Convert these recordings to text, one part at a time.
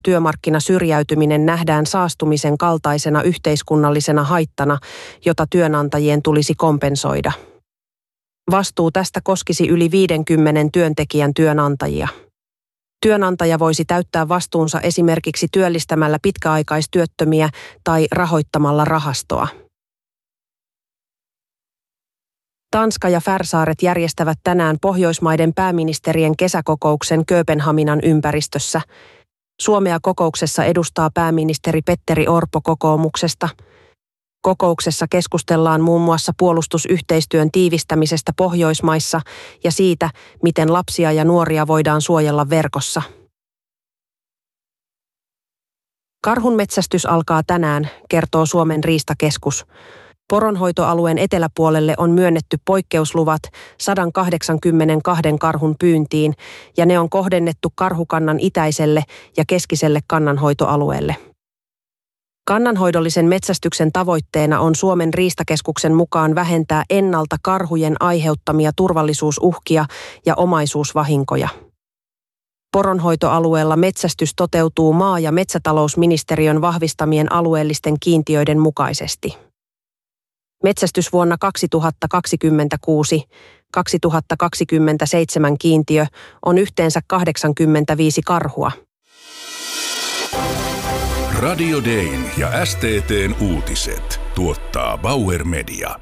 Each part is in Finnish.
Työmarkkinasyrjäytyminen nähdään saastumisen kaltaisena yhteiskunnallisena haittana, jota työnantajien tulisi kompensoida. Vastuu tästä koskisi yli 50 työntekijän työnantajia. Työnantaja voisi täyttää vastuunsa esimerkiksi työllistämällä pitkäaikaistyöttömiä tai rahoittamalla rahastoa. Tanska ja Färsaaret järjestävät tänään Pohjoismaiden pääministerien kesäkokouksen Kööpenhaminan ympäristössä. Suomea kokouksessa edustaa pääministeri Petteri Orpo kokoomuksesta. Kokouksessa keskustellaan muun muassa puolustusyhteistyön tiivistämisestä Pohjoismaissa ja siitä, miten lapsia ja nuoria voidaan suojella verkossa. Karhunmetsästys alkaa tänään, kertoo Suomen riistakeskus. Poronhoitoalueen eteläpuolelle on myönnetty poikkeusluvat 182 karhun pyyntiin ja ne on kohdennettu karhukannan itäiselle ja keskiselle kannanhoitoalueelle. Kannanhoidollisen metsästyksen tavoitteena on Suomen riistakeskuksen mukaan vähentää ennalta karhujen aiheuttamia turvallisuusuhkia ja omaisuusvahinkoja. Poronhoitoalueella metsästys toteutuu maa- ja metsätalousministeriön vahvistamien alueellisten kiintiöiden mukaisesti. Metsästysvuonna 2026-2027 kiintiö on yhteensä 85 karhua. Radio Dayn ja STT:n uutiset tuottaa Bauer Media.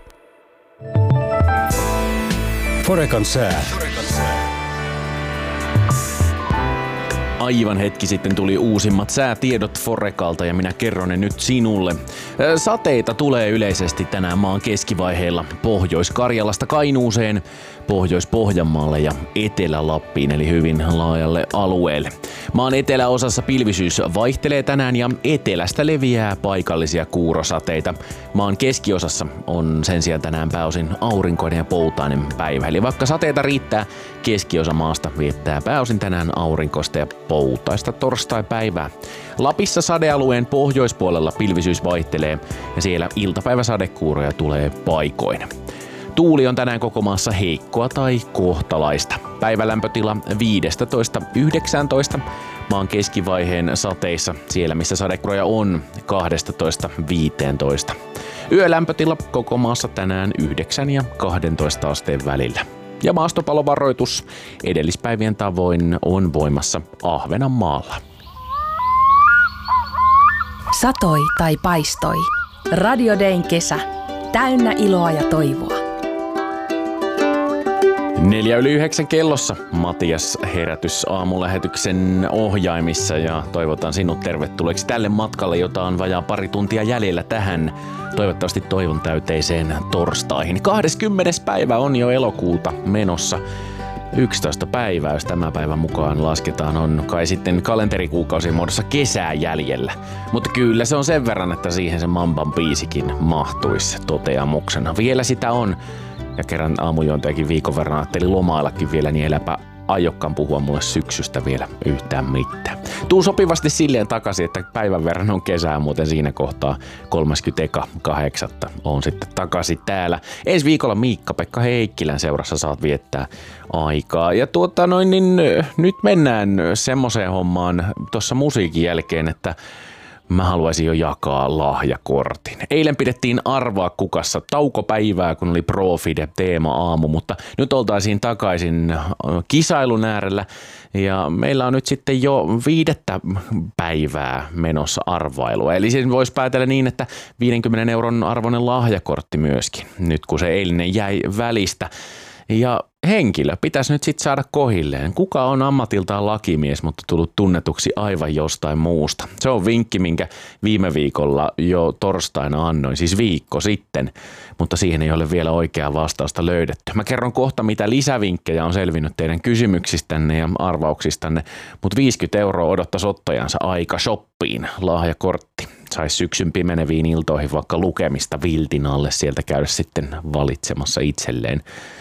Forecan sää. Aivan hetki sitten tuli uusimmat säätiedot Forecalta ja minä kerron ne nyt sinulle. Sateita tulee yleisesti tänään maan keskivaiheilla Pohjois-Karjalasta Kainuuseen, Pohjois-Pohjanmaalle ja Etelä-Lappiin eli hyvin laajalle alueelle. Maan eteläosassa pilvisyys vaihtelee tänään ja etelästä leviää paikallisia kuurosateita. Maan keskiosassa on sen sijaan tänään pääosin aurinkoinen ja poutainen päivä. Eli vaikka sateita riittää, keskiosa maasta viettää pääosin tänään aurinkoista ja poutaista torstai-päivää. Lapissa sadealueen pohjoispuolella pilvisyys vaihtelee ja siellä iltapäiväsadekuuroja tulee paikoin. Tuuli on tänään koko maassa heikkoa tai kohtalaista. Päivälämpötila 15–19. Maan keskivaiheen sateissa, siellä missä sadekuuroja on, 12–15. Yölämpötila koko maassa tänään 9 ja 12 asteen välillä. Ja maastopalovaroitus edellispäivien tavoin on voimassa Ahvenanmaalla. Satoi tai paistoi. Radio Dayn kesä. Täynnä iloa ja toivoa. 8:04 kellossa Matias herätys aamulähetyksen ohjaimissa ja toivotan sinut tervetulleeksi tälle matkalle, jota on vajaa pari tuntia jäljellä tähän toivottavasti toivon täyteiseen torstaihin. 20. päivä on jo elokuuta menossa. 11 päivää, jos tämän päivän mukaan lasketaan, on kai sitten kalenterikuukausien muodossa kesää jäljellä. Mutta kyllä se on sen verran, että siihen se Mamban biisikin mahtuisi toteamuksena. Vielä sitä on. Ja kerran aamujuontajakin viikon verran ajattelin lomaillakin vielä, niin eläpä aiokkaan puhua mulle syksystä vielä yhtään mitään. Tuun sopivasti silleen takaisin, että päivän verran on kesää, muuten siinä kohtaa 30.8. on sitten takaisin täällä. Ensi viikolla Miikka-Pekka Heikkilän seurassa saat viettää aikaa. Ja nyt mennään semmoiseen hommaan tuossa musiikin jälkeen, että mä haluaisin jo jakaa lahjakortin. Eilen pidettiin Arvaa kukassa taukopäivää, kun oli Profide teema-aamu, mutta nyt oltaisiin takaisin kisailun äärellä. Ja meillä on nyt sitten jo 5. päivää menossa arvailua. Eli sen voisi päätellä niin, että 50 euron arvoinen lahjakortti myöskin, nyt kun se eilinen jäi välistä. Ja henkilö pitäisi nyt sitten saada kohilleen. Kuka on ammatiltaan lakimies, mutta tullut tunnetuksi aivan jostain muusta? Se on vinkki, minkä viime viikolla jo torstaina annoin, siis viikko sitten, mutta siihen ei ole vielä oikeaa vastausta löydetty. Mä kerron kohta, mitä lisävinkkejä on selvinnyt teidän kysymyksistänne ja arvauksistanne, mutta 50 € odottaisi ottajansa aika shoppiin lahjakortti. Saisi syksyn pimeneviin iltoihin vaikka lukemista viltin alle, sieltä käydä sitten valitsemassa itselleen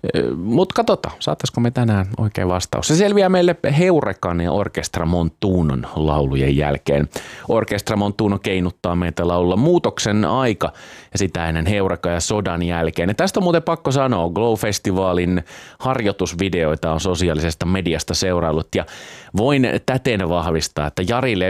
Mutta katsotaan, saataisiko me tänään oikein vastaus. Se selviää meille Heurekan ja Orchestra Montunon laulujen jälkeen. Orchestra Montuno keinuttaa meitä laululla Muutoksen aika ja sitä ennen Heureka ja Sodan jälkeen. Ja tästä on muuten pakko sanoa, Glow-festivaalin harjoitusvideoita on sosiaalisesta mediasta seuraillut ja voin täten vahvistaa, että Jari